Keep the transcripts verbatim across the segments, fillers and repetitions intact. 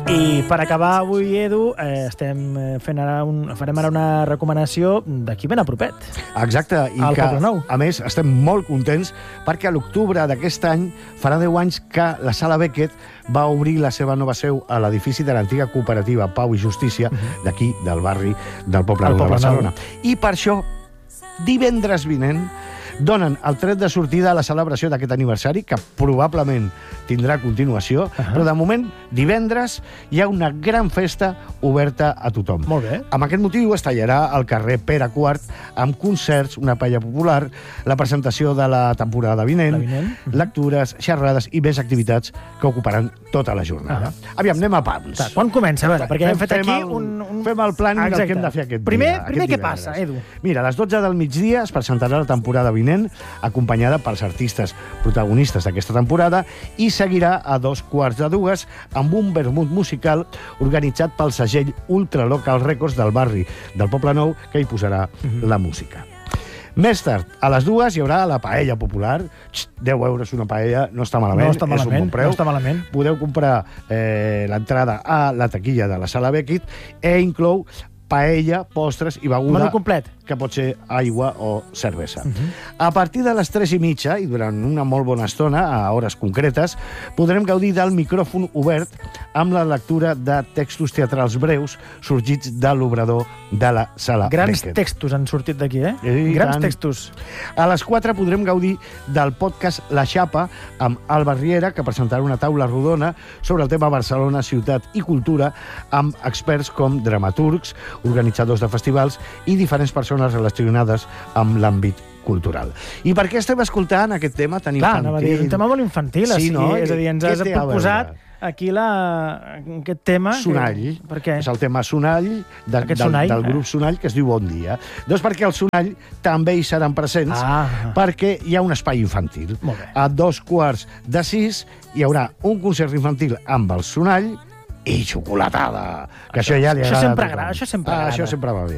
I per acabar avui, Edu, eh, estem fent ara un, farem ara una recomanació d'aquí ben a propet. Exacte, i Al que, Poble Nou. a més, estem molt contents perquè a l'octubre d'aquest any farà deu anys que la Sala Beckett va obrir la seva nova seu a l'edifici de l'antiga cooperativa Pau i Justícia, uh-huh. d'aquí, del barri del Poble Nou de Barcelona. I per això, divendres vinent, donen el tret de sortida a la celebració d'aquest aniversari, que probablement tindrà continuació, uh-huh. però de moment, divendres, hi ha una gran festa oberta a tothom. Molt bé. Amb aquest motiu es tallarà al carrer Pere Quart amb concerts, una paella popular, la presentació de la temporada vinent, vinent. Uh-huh. lectures, xerrades i més activitats que ocuparan tota la jornada. Uh-huh. Aviam, anem a pams. Clar, quan comença? A veure, perquè hem fet fem aquí el, un, un... Fem el plàning del que hem de fer aquest primer, dia. Primer, aquest què passa, Edu? Mira, a les dotze del migdia es presentarà la temporada vinent, acompanyada pels artistes protagonistes d'aquesta temporada, i seguirà a dos quarts de dues amb un vermut musical organitzat pel segell Ultra Local Records del barri del Poble Nou, que hi posarà uh-huh. la música. Més tard, a les dues, hi haurà la paella popular. deu euros una paella, no està malament, no està malament, és un bon preu. No està malament. Podeu comprar eh, l'entrada a la taquilla de la Sala Beckett e inclou paella, postres i beguda... Menú complet. Que pot ser aigua o cervesa. Uh-huh. A partir de les tres i mitja, i durant una molt bona estona, a hores concretes, podrem gaudir del micròfon obert amb la lectura de textos teatrals breus sorgits de l'obrador de la Sala Grans Beckett. textos han sortit d'aquí, eh? I Grans tant. textos. A les quatre podrem gaudir del podcast La Xapa amb Alba Riera, que presentarà una taula rodona sobre el tema Barcelona, ciutat i cultura, amb experts com dramaturgs, organitzadors de festivals i diferents persones relacionades amb l'àmbit cultural. I per què estem escoltant aquest tema tan Clar, infantil? Clar, és un tema molt infantil, sí, o sigui, no? és a dir, ens Què has té a proposat veure? aquí la... aquest tema... Sonall. Que... Per què? És el tema Sonall, de, del, Sonall, del grup Sonall, que es diu Bon Dia. Doncs perquè el Sonall també hi seran presents, ah. perquè hi ha un espai infantil. Molt bé. A dos quarts de sis hi haurà un concert infantil amb el Sonall i xocolatada. Que això, això ja li això agrada sempre a tothom. agrada, això sempre ah, agrada. Això sempre va bé.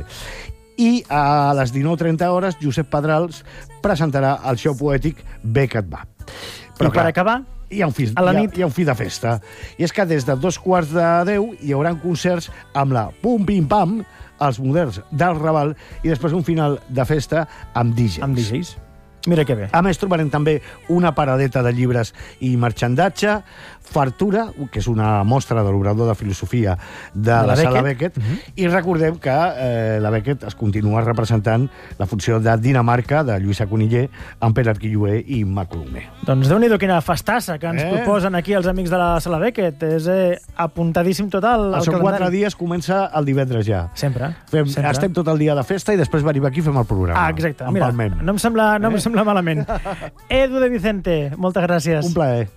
I a les dinou trenta hores, Josep Pedrals presentarà el show poètic Beckett va. Però I per acabar, hi ha, un fi, a la hi, ha, nit... hi ha un fi de festa. I és que des de dos quarts de deu hi haurà concerts amb la Pum Pim Pam, els moderns del Raval, i després un final de festa amb D Js. Amb D Js. Mira que bé. A més, trobarem també una paradeta de llibres i marxandatge, Fartura, que és una mostra de l'obrador de filosofia de, de la, la Sala Beckett, uh-huh. i recordem que eh, la Beckett es continua representant la funció de Dinamarca, de Lluïsa Coniller, amb Pere Arquilloé i Macolomer. Doncs déu-n'hi-do quina festassa que ens eh? proposen aquí els amics de la Sala Beckett. És eh, apuntadíssim tot el, el calendari. Els quatre dies comença el divendres ja. Sempre. Fem, sempre. Estem tot el dia de festa i després venim aquí i fem el programa. Ah, exacte. Mira, no em sembla, no eh? em sembla malament. Edu de Vicente, moltes gràcies. Un plaer.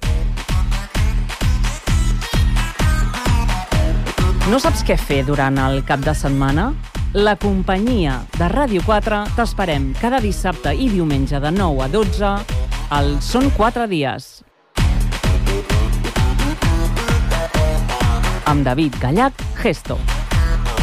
No saps què fer durant el cap de setmana? La companyia de Ràdio quatre t'esperem cada dissabte i diumenge de nou a dotze al Són quatre dies. Amb David Gallach Gesto.